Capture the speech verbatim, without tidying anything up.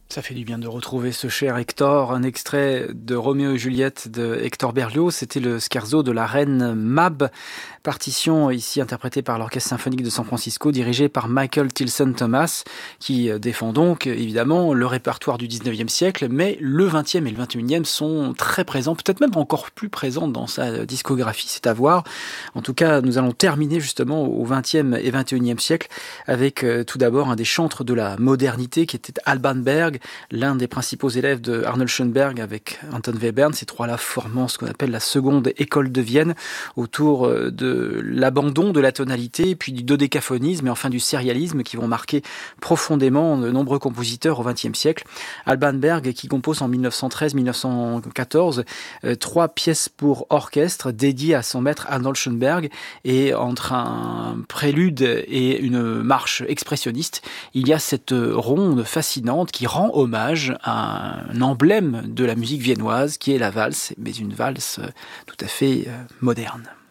Ça fait du bien de retrouver ce cher Hector, un extrait de Roméo et Juliette de Hector Berlioz. C'était le scherzo de la reine Mab, partition ici interprétée par l'Orchestre symphonique de San Francisco, dirigé par Michael Tilson Thomas, qui défend donc évidemment le répertoire du dix-neuvième siècle, mais le vingtième et le vingt et unième sont très présents, peut-être même encore plus présents dans sa discographie, c'est à voir. En tout cas, nous allons terminer justement au vingtième et vingt et unième siècle avec euh, tout d'abord un des chantres de la modernité qui était Alban Berg, l'un des principaux élèves de Arnold Schoenberg avec Anton Webern, ces trois-là formant ce qu'on appelle la seconde école de Vienne, autour de l'abandon de la tonalité, puis du dodécaphonisme et enfin du sérialisme qui vont marquer profondément de nombreux compositeurs au vingtième siècle. Alban Berg qui compose en mille neuf cent treize mille neuf cent quatorze euh, trois pièces pour orchestre dédiées à son maître Arnold Schoenberg, et entre un prélude et une marche expressionniste, il y a cette ronde fascinante qui rend hommage à un emblème de la musique viennoise qui est la valse, mais une valse tout à fait moderne.